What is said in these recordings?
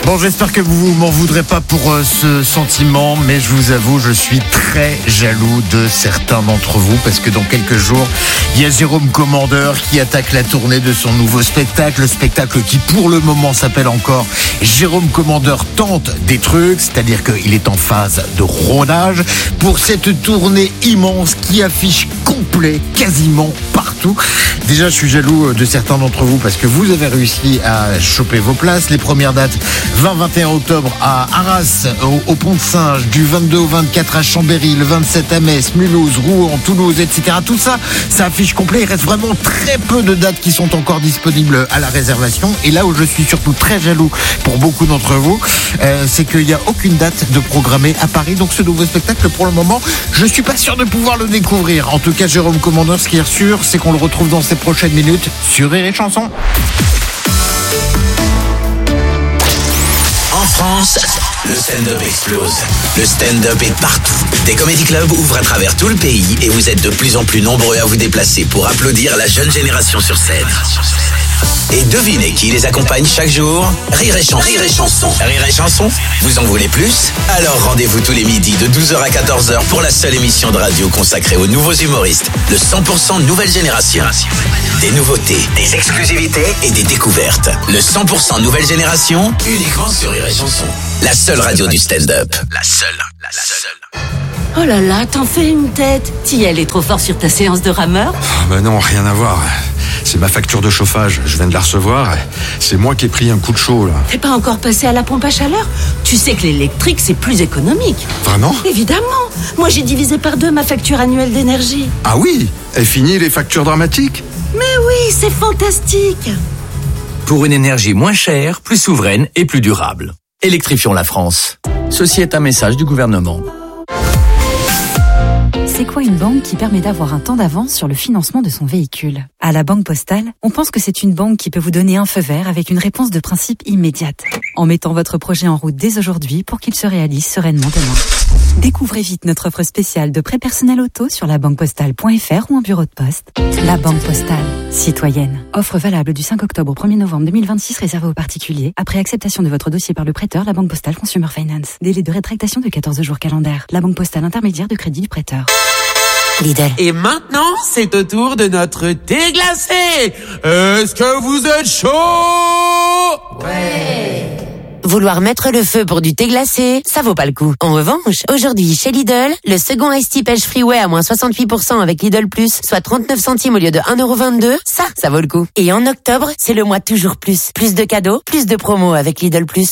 Bon, j'espère que vous m'en voudrez pas pour ce sentiment, mais je vous avoue, je suis très jaloux de certains d'entre vous, parce que dans quelques jours, il y a Jérôme Commandeur qui attaque la tournée de son nouveau spectacle, le spectacle qui pour le moment s'appelle encore Jérôme Commandeur tente des trucs, c'est-à-dire qu'il est en phase de rodage pour cette tournée immense qui affiche complet quasiment partout. Déjà, je suis jaloux de certains d'entre vous parce que vous avez réussi à choper vos places. Les premières dates 20-21 octobre à Arras, au Pont-de-Singe, du 22 au 24 à Chambéry, le 27 à Metz, Mulhouse, Rouen, Toulouse, etc. Tout ça, ça affiche complet. Il reste vraiment très peu de dates qui sont encore disponibles à la réservation. Et là où je suis surtout très jaloux pour beaucoup d'entre vous, c'est qu'il n'y a aucune date de programmée à Paris. Donc ce nouveau spectacle, pour le moment, je suis pas sûr de pouvoir le découvrir. En tout cas, Jérôme Commandeur, ce qui est sûr, c'est qu'on le retrouve dans ces prochaines minutes sur Rire et Chanson. En France, le stand-up explose. Le stand-up est partout. Des comédie clubs ouvrent à travers tout le pays et vous êtes de plus en plus nombreux à vous déplacer pour applaudir la jeune génération sur scène. Et devinez qui les accompagne chaque jour? Rire et Chanson. Rire et Chanson. Rire et Chanson, vous en voulez plus? Alors rendez-vous tous les midis de 12h à 14h pour la seule émission de radio consacrée aux nouveaux humoristes. Le 100% nouvelle génération. Des nouveautés, des exclusivités et des découvertes. Le 100% nouvelle génération, uniquement sur Rire et Chanson. La seule radio du stand-up. La seule. Oh là là, t'en fais une tête. T'y allais trop fort sur ta séance de rameur? Bah non, rien à voir. C'est ma facture de chauffage, je viens de la recevoir. C'est moi qui ai pris un coup de chaud, là. T'es pas encore passé à la pompe à chaleur? Tu sais que l'électrique, c'est plus économique. Vraiment? Évidemment. Moi, j'ai divisé par 2 ma facture annuelle d'énergie. Ah oui? Et fini les factures dramatiques? Mais oui, c'est fantastique. Pour une énergie moins chère, plus souveraine et plus durable. Électrifions la France. Ceci est un message du gouvernement. C'est quoi une banque qui permet d'avoir un temps d'avance sur le financement de son véhicule? À la Banque Postale, on pense que c'est une banque qui peut vous donner un feu vert avec une réponse de principe immédiate, en mettant votre projet en route dès aujourd'hui pour qu'il se réalise sereinement demain. Découvrez vite notre offre spéciale de prêt personnel auto sur labanquepostale.fr ou en bureau de poste. La Banque Postale, citoyenne. Offre valable du 5 octobre au 1er novembre 2026 réservée aux particuliers. Après acceptation de votre dossier par le prêteur, la Banque Postale Consumer Finance. Délai de rétractation de 14 jours calendaires. La Banque Postale intermédiaire de crédit du prêteur. Lidl. Et maintenant, c'est au tour de notre thé glacé. Est-ce que vous êtes chaud? Ouais. Vouloir mettre le feu pour du thé glacé, ça vaut pas le coup. En revanche, aujourd'hui, chez Lidl, le second Ice Tea Pêche Freeway à moins 68% avec Lidl Plus, soit 39 centimes au lieu de 1,22€, ça vaut le coup. Et en octobre, c'est le mois toujours plus. Plus de cadeaux, plus de promos avec Lidl Plus.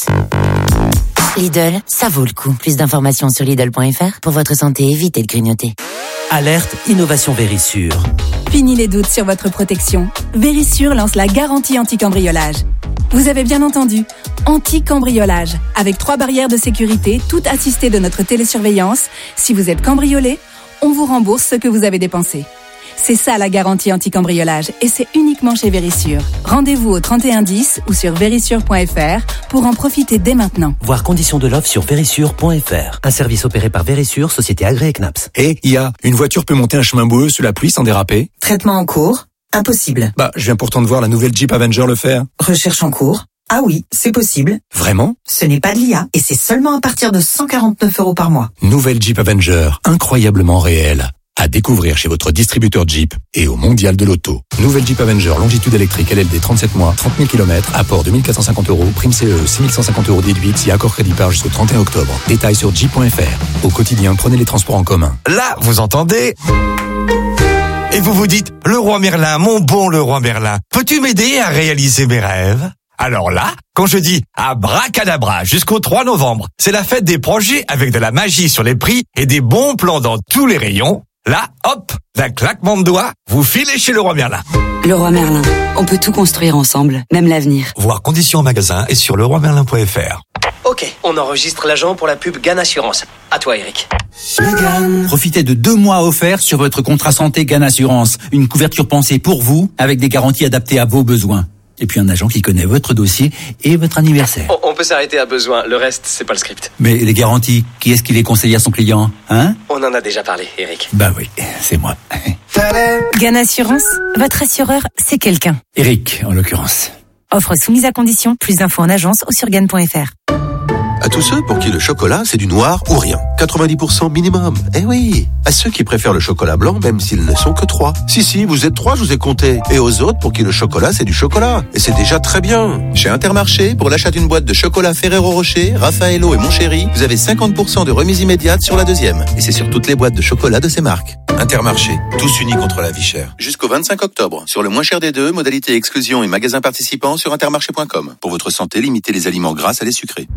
Lidl, ça vaut le coup. Plus d'informations sur Lidl.fr. Pour votre santé, évitez de grignoter. Alerte Innovation Vérissure. Fini les doutes sur votre protection. Vérissure lance la garantie anti-cambriolage. Vous avez bien entendu, anti-cambriolage. Avec 3 barrières de sécurité, toutes assistées de notre télésurveillance. Si vous êtes cambriolé, on vous rembourse ce que vous avez dépensé. C'est ça la garantie anti-cambriolage et c'est uniquement chez Vérissure. Rendez-vous au 3110 ou sur vérissure.fr pour en profiter dès maintenant. Voir conditions de l'offre sur vérissure.fr. Un service opéré par Vérissure, société agréée CNAPS. Et IA, une voiture peut monter un chemin boueux sous la pluie sans déraper? Traitement en cours? Impossible. Bah, je viens pourtant de voir la nouvelle Jeep Avenger le faire. Recherche en cours? Ah oui, c'est possible. Vraiment? Ce n'est pas de l'IA et c'est seulement à partir de 149€ par mois. Nouvelle Jeep Avenger, incroyablement réelle. À découvrir chez votre distributeur Jeep et au Mondial de l'Auto. Nouvelle Jeep Avenger, longitude électrique, LLD 37 mois, 30 000 km, apport 2450€, prime CE, 6150€ déduite si accord crédit par jusqu'au 31 octobre. Détails sur jeep.fr. Au quotidien, prenez les transports en commun. Là, vous entendez? Et vous vous dites, le roi Merlin, mon bon le roi Merlin, peux-tu m'aider à réaliser mes rêves? Alors là, quand je dis abracadabra jusqu'au 3 novembre, c'est la fête des projets avec de la magie sur les prix et des bons plans dans tous les rayons. Là, hop, d'un claquement de doigts, vous filez chez le roi Merlin. Le roi Merlin, on peut tout construire ensemble, même l'avenir. Voir conditions en magasin et sur leroimerlin.fr. Ok, on enregistre l'agent pour la pub GAN Assurance. À toi, Eric. Profitez de 2 mois offerts sur votre contrat santé GAN Assurance. Une couverture pensée pour vous, avec des garanties adaptées à vos besoins. Et puis un agent qui connaît votre dossier et votre anniversaire. On peut s'arrêter à besoin, le reste, c'est pas le script. Mais les garanties, qui est-ce qui les conseille à son client, hein? On en a déjà parlé, Eric. Bah oui, c'est moi. GAN Assurance, votre assureur, c'est quelqu'un. Eric, en l'occurrence. Offre soumise à condition. Plus d'infos en agence ou sur gagne.fr. À tous ceux pour qui le chocolat, c'est du noir ou rien. 90% minimum. Eh oui. À ceux qui préfèrent le chocolat blanc, même s'ils ne sont que 3. Si, vous êtes 3, je vous ai compté. Et aux autres pour qui le chocolat, c'est du chocolat. Et c'est déjà très bien. Chez Intermarché, pour l'achat d'une boîte de chocolat Ferrero Rocher, Raffaello et Montchéri, vous avez 50% de remise immédiate sur la deuxième. Et c'est sur toutes les boîtes de chocolat de ces marques. Intermarché, tous unis contre la vie chère. Jusqu'au 25 octobre. Sur le moins cher des deux, modalité exclusion et magasins participants sur intermarché.com. Pour votre santé, limitez les aliments gras à les sucrés.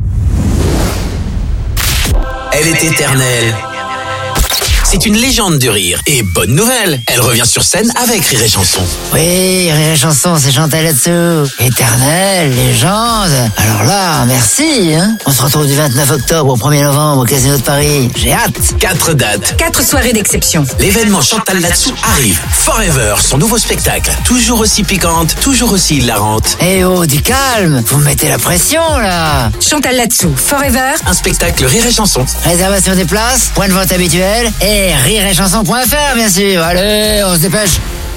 Elle est éternelle. C'est une légende du rire. Et bonne nouvelle, elle revient sur scène avec Rire et Chanson. Oui, Rire et Chanson, c'est Chantal là-dessous. Éternelle, légende. Alors là, merci. On se retrouve du 29 octobre au 1er novembre au Casino de Paris. J'ai hâte. 4 dates. 4 soirées d'exception. L'événement Chantal là-dessous arrive. Forever, son nouveau spectacle. Toujours aussi piquante, toujours aussi hilarante. Eh oh, du calme. Vous me mettez la pression, là. Chantal là-dessous, Forever. Un spectacle Rire et Chanson. Réservation des places, point de vente habituel et rireetchanson.fr, bien sûr. Allez, on se dépêche.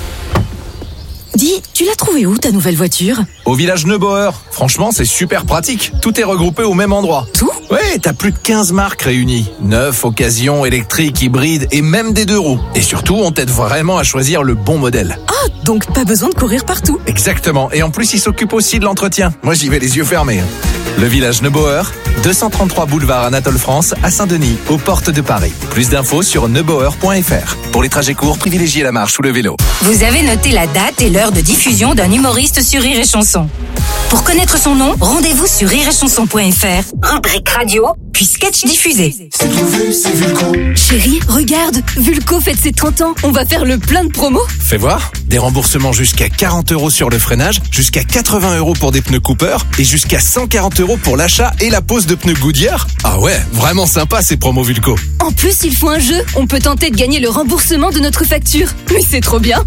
Dis, tu l'as trouvé où ta nouvelle voiture? Au village Neubauer. Franchement, c'est super pratique. Tout est regroupé au même endroit. Tout? Ouais, t'as plus de 15 marques réunies. Neuf, occasion, électrique, hybride et même des 2 roues. Et surtout, on t'aide vraiment à choisir le bon modèle. Ah, donc pas besoin de courir partout. Exactement. Et en plus, ils s'occupent aussi de l'entretien. Moi, j'y vais les yeux fermés. Le village Neubauer, 233 boulevard Anatole France, à Saint-Denis, aux portes de Paris. Plus d'infos sur neubauer.fr. Pour les trajets courts, privilégiez la marche ou le vélo. Vous avez noté la date et l'heure de diffusion d'un humoriste sur Rire et Chanson. Pour connaître son nom, rendez-vous sur rireetchanson.fr. Rubrique radio, puis sketch diffusé. C'est Vulco. Chérie, regarde, Vulco fête ses 30 ans. On va faire le plein de promos. Fais voir. Des remboursements jusqu'à 40 € sur le freinage, jusqu'à 80 € pour des pneus Cooper et jusqu'à 140 € pour l'achat et la pose de pneus Goodyear. Ah ouais, vraiment sympa ces promos Vulco. En plus, ils font un jeu. On peut tenter de gagner le remboursement de notre facture. Mais c'est trop bien.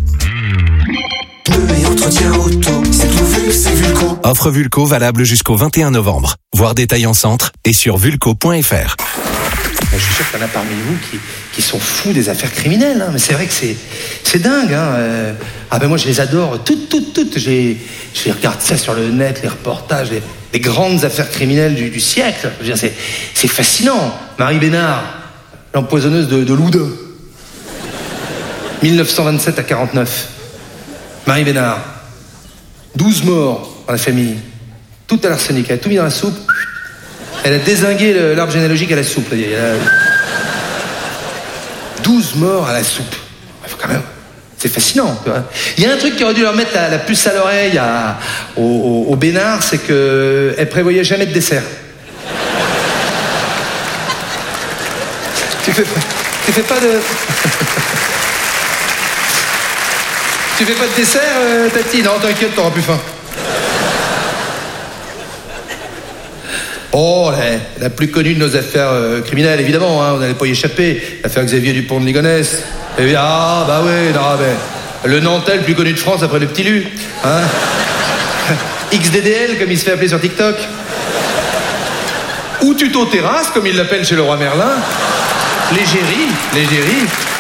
Pneus et entretien auto, c'est Vulco. Offre Vulco valable jusqu'au 21 novembre. Voir détails en centre et sur vulco.fr. Je suis sûr qu'il y en a parmi vous qui sont fous des affaires criminelles, hein. Mais c'est vrai que c'est dingue, hein. Ah ben moi je les adore toutes. Je regarde ça sur le net, les reportages, les grandes affaires criminelles du siècle. Je veux dire, c'est fascinant. Marie Bénard, l'empoisonneuse de Loudun. 1927 à 49. Marie Bénard. 12 morts dans la famille. Tout à l'arsenic. Elle a tout mis dans la soupe. Elle a dézingué l'arbre généalogique à la soupe. 12 morts à la soupe. Il faut quand même... C'est fascinant, tu vois. Il y a un truc qui aurait dû leur mettre la puce à l'oreille au Bénard, c'est qu'elle prévoyait jamais de dessert. Tu fais pas de... Tu fais pas de dessert, Tati? Non, t'inquiète, t'auras plus faim. Oh, la plus connue de nos affaires criminelles, évidemment, hein, on n'allait pas y échapper. L'affaire Xavier Dupont de Ligonnès. Ah, bah oui, non, mais le Nantais le plus connu de France après le petit Lu. Hein. XDDL, comme il se fait appeler sur TikTok. Ou Tuto Terrasse, comme il l'appelle chez le roi Merlin. L'égérie.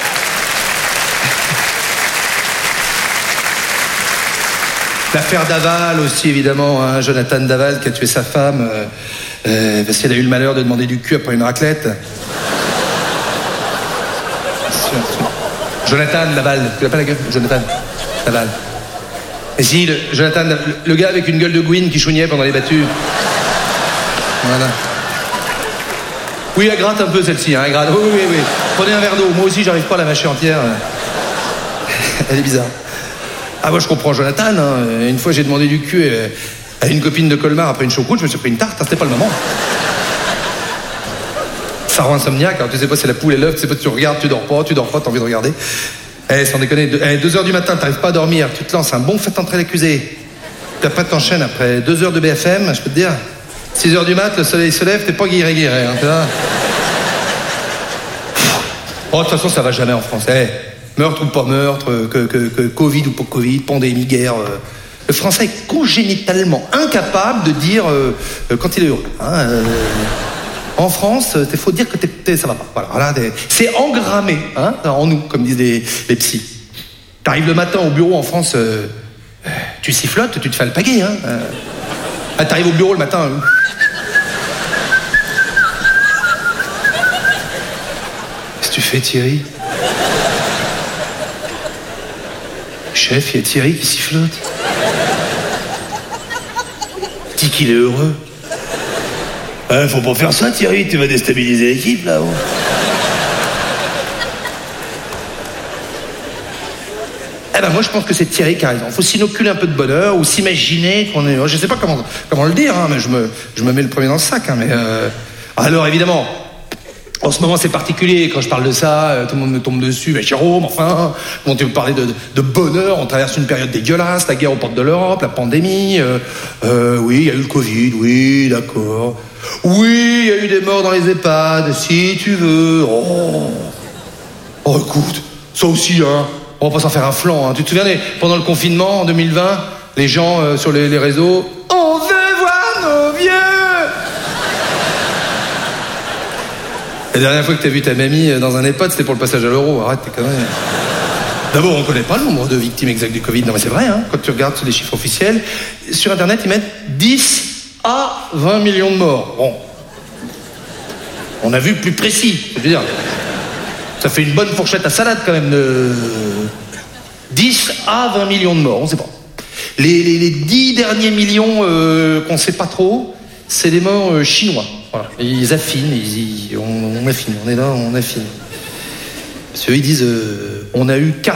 L'affaire Daval aussi, évidemment, hein, Jonathan Daval qui a tué sa femme parce qu'elle a eu le malheur de demander du cul après une raclette. Jonathan Daval, tu l'as pas la gueule? Jonathan Daval. Et si, Jonathan, le gars avec une gueule de Gwyn qui chouignait pendant les battues. Voilà. Oui, elle gratte un peu celle-ci, hein, elle gratte. Oui. Prenez un verre d'eau, moi aussi j'arrive pas à la mâcher entière. Elle est bizarre. Ah, moi je comprends Jonathan, hein. Une fois j'ai demandé du cul à une copine de Colmar après une choucroute, je me suis pris une tarte, hein, c'était pas le moment. Ça rend insomniaque, alors tu sais pas c'est la poule et l'œuf, tu sais pas, tu regardes, tu dors pas, t'as envie de regarder. Sans déconner, 2h du matin, t'arrives pas à dormir, tu te lances un bon fait entrer l'accusé. Puis après t'enchaînes après 2 heures de BFM, je peux te dire, 6h du mat, le soleil se lève, t'es pas guiré, hein, tu vois. Oh, de toute façon ça va jamais en France. Meurtre ou pas meurtre, que Covid ou pas Covid, pandémie, guerre. Le français est congénitalement incapable de dire quand il est heureux. Hein, en France, il faut dire que ça va pas. Voilà, c'est engrammé, hein, en nous, comme disent les psys. T'arrives le matin au bureau en France, tu sifflotes, tu te fais alpaguer, hein. T'arrives au bureau le matin. Qu'est-ce que tu fais, Thierry? Chef, il y a Thierry qui sifflote. Dis qu'il est heureux. Faut pas faire ça, Thierry, tu vas déstabiliser l'équipe, là-haut. Moi, je pense que c'est Thierry qui a raison. Faut s'inoculer un peu de bonheur ou s'imaginer qu'on est... Je sais pas comment le dire, hein, mais je me mets le premier dans le sac. Hein, mais alors, évidemment, en ce moment, c'est particulier. Quand je parle de ça, tout le monde me tombe dessus. Mais Jérôme, enfin, comment tu veux parler de bonheur? On traverse une période dégueulasse, la guerre aux portes de l'Europe, la pandémie. Oui, il y a eu le Covid, oui, d'accord. Oui, il y a eu des morts dans les EHPAD, si tu veux. Oh, écoute, ça aussi, hein. On va pas s'en faire un flanc, hein. Tu te souviens, pendant le confinement, en 2020, les gens sur les réseaux... On veut voir nos vieux. La dernière fois que t'as vu ta mamie dans un EHPAD, c'était pour le passage à l'euro. Arrête, t'es conneries. D'abord, on connaît pas le nombre de victimes exactes du Covid. Non, mais c'est vrai, hein. Quand tu regardes sur les chiffres officiels, sur Internet, ils mettent 10 à 20 millions de morts. Bon. On a vu plus précis, je veux dire... Ça fait une bonne fourchette à salade quand même de 10 à 20 millions de morts, on sait pas. Les 10 derniers millions qu'on sait pas trop, c'est des morts chinois. Voilà. Ils affinent, on affine, on est là, on affine. Parce qu'eux, ils disent on a eu